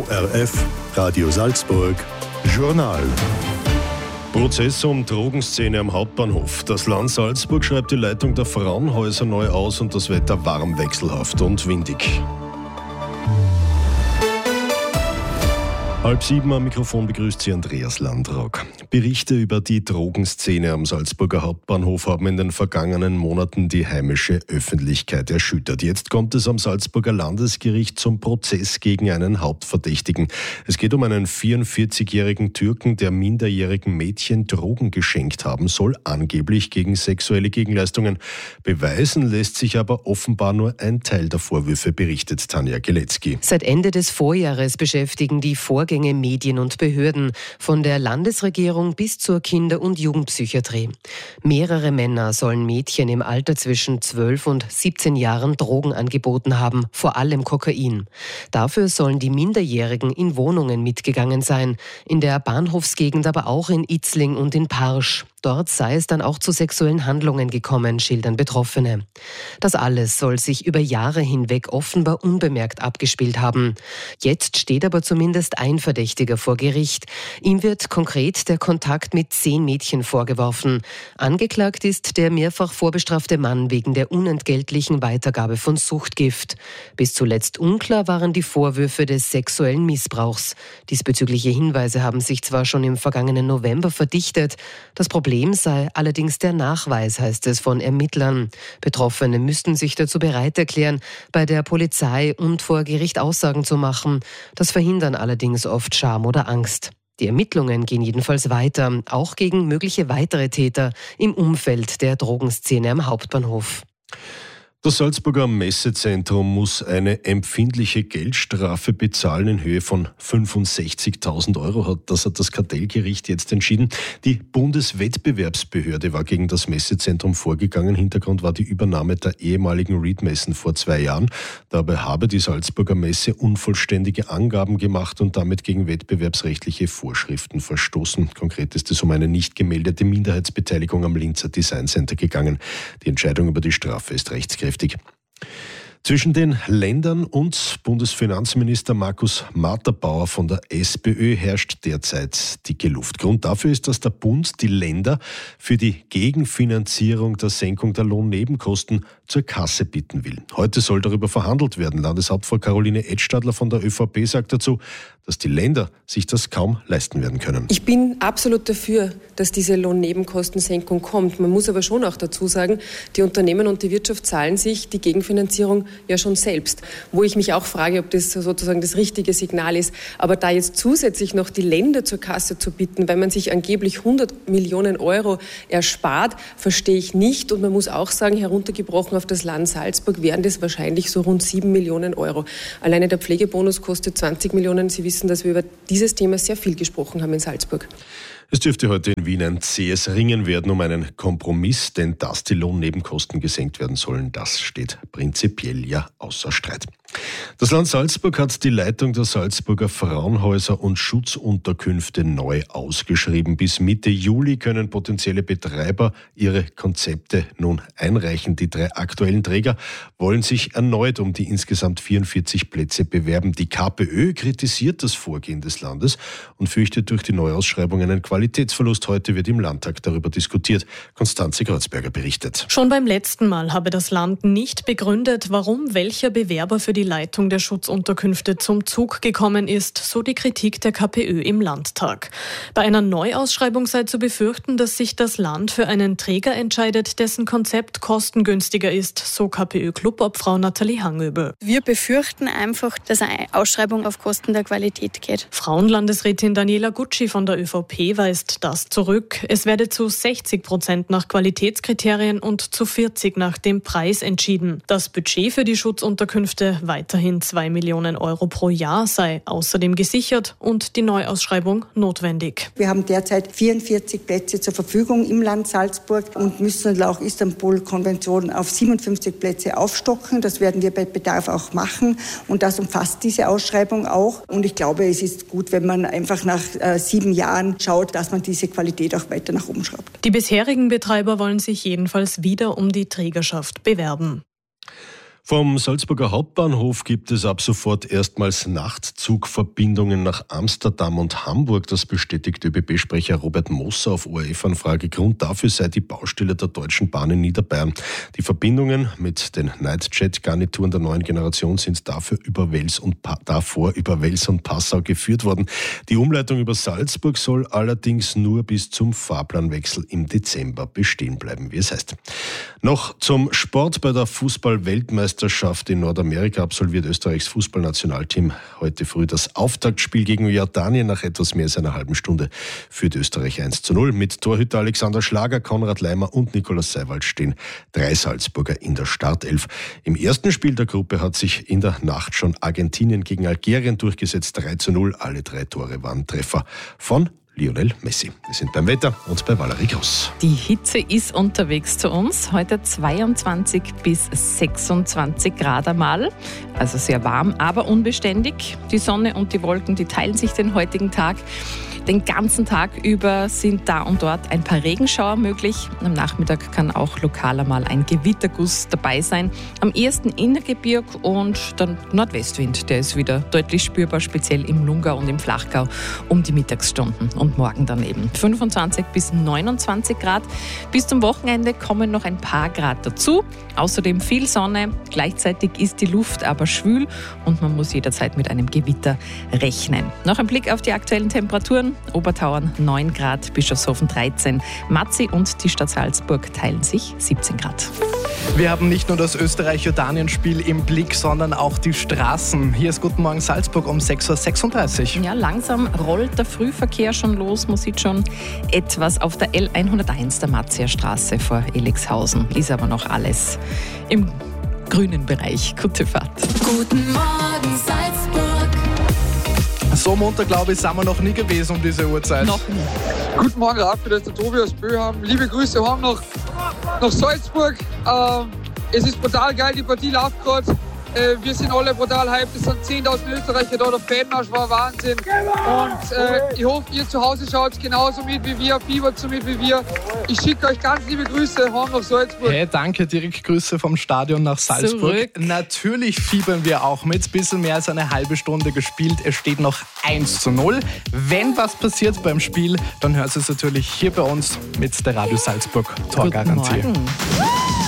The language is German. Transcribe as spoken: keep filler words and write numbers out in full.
O R F, Radio Salzburg, Journal. Prozess um Drogenszene am Hauptbahnhof. Das Land Salzburg schreibt die Leitung der Frauenhäuser neu aus und das Wetter warm, wechselhaft und windig. Halb sieben am Mikrofon begrüßt Sie Andreas Landrock. Berichte über die Drogenszene am Salzburger Hauptbahnhof haben in den vergangenen Monaten die heimische Öffentlichkeit erschüttert. Jetzt kommt es am Salzburger Landesgericht zum Prozess gegen einen Hauptverdächtigen. Es geht um einen vierundvierzigjährigen Türken, der minderjährigen Mädchen Drogen geschenkt haben soll, angeblich gegen sexuelle Gegenleistungen. Beweisen lässt sich aber offenbar nur ein Teil der Vorwürfe, berichtet Tanja Geletzky. Seit Ende des Vorjahres beschäftigen die Vorgänge Medien und Behörden, von der Landesregierung bis zur Kinder- und Jugendpsychiatrie. Mehrere Männer sollen Mädchen im Alter zwischen zwölf und siebzehn Jahren Drogen angeboten haben, vor allem Kokain. Dafür sollen die Minderjährigen in Wohnungen mitgegangen sein, in der Bahnhofsgegend aber auch in Itzling und in Parsch. Dort sei es dann auch zu sexuellen Handlungen gekommen, schildern Betroffene. Das alles soll sich über Jahre hinweg offenbar unbemerkt abgespielt haben. Jetzt steht aber zumindest ein Verdächtiger vor Gericht. Ihm wird konkret der Kontakt mit zehn Mädchen vorgeworfen. Angeklagt ist der mehrfach vorbestrafte Mann wegen der unentgeltlichen Weitergabe von Suchtgift. Bis zuletzt unklar waren die Vorwürfe des sexuellen Missbrauchs. Diesbezügliche Hinweise haben sich zwar schon im vergangenen November verdichtet. Das Problem sei allerdings der Nachweis, heißt es von Ermittlern. Betroffene müssten sich dazu bereit erklären, bei der Polizei und vor Gericht Aussagen zu machen. Das verhindern allerdings oft Scham oder Angst. Die Ermittlungen gehen jedenfalls weiter, auch gegen mögliche weitere Täter im Umfeld der Drogenszene am Hauptbahnhof. Das Salzburger Messezentrum muss eine empfindliche Geldstrafe bezahlen in Höhe von fünfundsechzigtausend Euro. Das hat das Kartellgericht jetzt entschieden. Die Bundeswettbewerbsbehörde war gegen das Messezentrum vorgegangen. Hintergrund war die Übernahme der ehemaligen Reed-Messen vor zwei Jahren. Dabei habe die Salzburger Messe unvollständige Angaben gemacht und damit gegen wettbewerbsrechtliche Vorschriften verstoßen. Konkret ist es um eine nicht gemeldete Minderheitsbeteiligung am Linzer Design Center gegangen. Die Entscheidung über die Strafe ist rechtskräftig. Zwischen den Ländern und Bundesfinanzminister Markus Matterbauer von der SPÖ herrscht derzeit dicke Luft. Grund dafür ist, dass der Bund die Länder für die Gegenfinanzierung der Senkung der Lohnnebenkosten zur Kasse bitten will. Heute soll darüber verhandelt werden. Landeshauptfrau Caroline Edstadler von der ÖVP sagt dazu, dass die Länder sich das kaum leisten werden können. Ich bin absolut dafür, dass diese Lohnnebenkostensenkung kommt. Man muss aber schon auch dazu sagen, die Unternehmen und die Wirtschaft zahlen sich die Gegenfinanzierung ja schon selbst. Wo ich mich auch frage, ob das sozusagen das richtige Signal ist. Aber da jetzt zusätzlich noch die Länder zur Kasse zu bitten, weil man sich angeblich hundert Millionen Euro erspart, verstehe ich nicht. Und man muss auch sagen, heruntergebrochen auf das Land Salzburg wären das wahrscheinlich so rund sieben Millionen Euro. Alleine der Pflegebonus kostet zwanzig Millionen. Sie wissen, dass wir über dieses Thema sehr viel gesprochen haben in Salzburg. Es dürfte heute in Wien ein zähes Ringen werden um einen Kompromiss, denn dass die Lohnnebenkosten gesenkt werden sollen, das steht prinzipiell ja außer Streit. Das Land Salzburg hat die Leitung der Salzburger Frauenhäuser und Schutzunterkünfte neu ausgeschrieben. Bis Mitte Juli können potenzielle Betreiber ihre Konzepte nun einreichen. Die drei aktuellen Träger wollen sich erneut um die insgesamt vierundvierzig Plätze bewerben. Die KPÖ kritisiert das Vorgehen des Landes und fürchtet durch die Neuausschreibung einen Qualitätsverlust. Heute wird im Landtag darüber diskutiert. Konstanze Kreuzberger berichtet. Schon beim letzten Mal habe das Land nicht begründet, warum welcher Bewerber für die Leitung der Schutzunterkünfte zum Zug gekommen ist, so die Kritik der KPÖ im Landtag. Bei einer Neuausschreibung sei zu befürchten, dass sich das Land für einen Träger entscheidet, dessen Konzept kostengünstiger ist, so KPÖ-Clubobfrau Nathalie Hangöbel. Wir befürchten einfach, dass eine Ausschreibung auf Kosten der Qualität geht. Frauenlandesrätin Daniela Gutschi von der ÖVP weist das zurück. Es werde zu sechzig Prozent nach Qualitätskriterien und zu vierzig nach dem Preis entschieden. Das Budget für die Schutzunterkünfte weiterhin zwei Millionen Euro pro Jahr sei außerdem gesichert und die Neuausschreibung notwendig. Wir haben derzeit vierundvierzig Plätze zur Verfügung im Land Salzburg und müssen laut Istanbul-Konvention auf siebenundfünfzig Plätze aufstocken. Das werden wir bei Bedarf auch machen und das umfasst diese Ausschreibung auch. Und ich glaube, es ist gut, wenn man einfach nach äh, sieben Jahren schaut, dass man diese Qualität auch weiter nach oben schraubt. Die bisherigen Betreiber wollen sich jedenfalls wieder um die Trägerschaft bewerben. Vom Salzburger Hauptbahnhof gibt es ab sofort erstmals Nachtzugverbindungen nach Amsterdam und Hamburg. Das bestätigt ÖBB-Sprecher Robert Moser auf O R F-Anfrage. Grund dafür sei die Baustelle der Deutschen Bahn in Niederbayern. Die Verbindungen mit den Nightjet-Garnituren der neuen Generation sind dafür über Wels und pa- davor über Wels und Passau geführt worden. Die Umleitung über Salzburg soll allerdings nur bis zum Fahrplanwechsel im Dezember bestehen bleiben, wie es heißt. Noch zum Sport. Bei der Fußball-Weltmeisterschaft in Nordamerika absolviert Österreichs Fußballnationalteam heute früh das Auftaktspiel gegen Jordanien. Nach etwas mehr als einer halben Stunde führt Österreich eins zu null. Mit Torhüter Alexander Schlager, Konrad Leimer und Nikolaus Seiwald stehen drei Salzburger in der Startelf. Im ersten Spiel der Gruppe hat sich in der Nacht schon Argentinien gegen Algerien durchgesetzt. drei zu null. Alle drei Tore waren Treffer von Lionel Messi. Wir sind beim Wetter und bei Valerie Groß. Die Hitze ist unterwegs zu uns. Heute zweiundzwanzig bis sechsundzwanzig Grad einmal. Also sehr warm, aber unbeständig. Die Sonne und die Wolken, die teilen sich den heutigen Tag. Den ganzen Tag über sind da und dort ein paar Regenschauer möglich. Am Nachmittag kann auch lokal einmal ein Gewitterguss dabei sein. Am ehesten Innergebirg und der Nordwestwind, der ist wieder deutlich spürbar, speziell im Lungau und im Flachgau um die Mittagsstunden. Und morgen daneben fünfundzwanzig bis neunundzwanzig Grad. Bis zum Wochenende kommen noch ein paar Grad dazu. Außerdem viel Sonne. Gleichzeitig ist die Luft aber schwül und man muss jederzeit mit einem Gewitter rechnen. Noch ein Blick auf die aktuellen Temperaturen. Obertauern neun Grad, Bischofshofen dreizehn, Mazzi und die Stadt Salzburg teilen sich siebzehn Grad. Wir haben nicht nur das Österreich-Jordanien-Spiel im Blick, sondern auch die Straßen. Hier ist Guten Morgen Salzburg um sechs Uhr sechsunddreißig. Ja, langsam rollt der Frühverkehr schon los. Man sieht schon etwas auf der L hunderteins der Mazzier Straße vor Elixhausen. Ist aber noch alles im grünen Bereich. Gute Fahrt. Guten Morgen Salzburg. So munter, glaube ich, sind wir noch nie gewesen um diese Uhrzeit. Noch nie. Guten Morgen, Raphael, das ist der Tobi aus Böham. Liebe Grüße haben nach, nach Salzburg. Ähm, es ist brutal geil, die Partie läuft gerade. Äh, wir sind alle brutal hyped. Es sind zehntausend Österreicher da, der Fanmarsch war Wahnsinn. Und äh, ich hoffe, ihr zu Hause schaut genauso mit wie wir, fiebert so mit wie wir. Ich schicke euch ganz liebe Grüße, haben nach Salzburg. Hey, danke, direkt Grüße vom Stadion nach Salzburg. Zurück. Natürlich fiebern wir auch mit. Bisschen mehr als eine halbe Stunde gespielt. Es steht noch eins zu null. Wenn was passiert beim Spiel, dann hört es natürlich hier bei uns mit der Radio Salzburg Torgarantie. Guten Morgen.